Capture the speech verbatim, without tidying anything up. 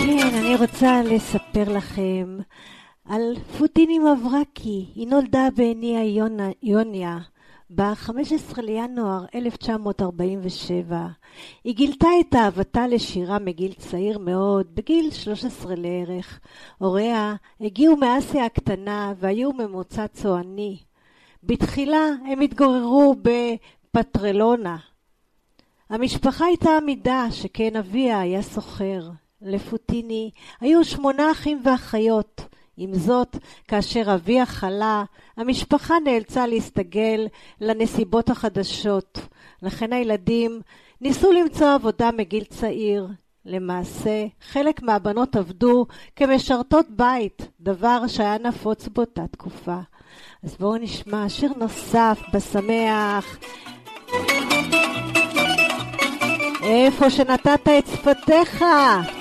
כן, אני רוצה לספר לכם על פוטיני מברקי. היא נולדה בעיניה יוניה ב-חמישה עשר לינואר אלף תשע מאות ארבעים ושבע. היא גילתה את אהבתה לשירה מגיל צעיר מאוד, בגיל שלוש עשרה לערך. הוריה הגיעו מאסיה הקטנה והיו ממוצא צועני. בתחילה הם התגוררו בפטרלונה. המשפחה הייתה עמידה, שכן אביה היה סוחר. לפוטיני היו שמונה אחים ואחיות. עם זאת, כאשר אביה חלה, המשפחה נאלצה להסתגל לנסיבות החדשות. לכן הילדים ניסו למצוא עבודה מגיל צעיר. למעשה, חלק מהבנות עבדו כמשרתות בית, דבר שהיה נפוץ באותה תקופה. אז בואו נשמע שיר נוסף בשמח. איפה שנתת את שפתיך.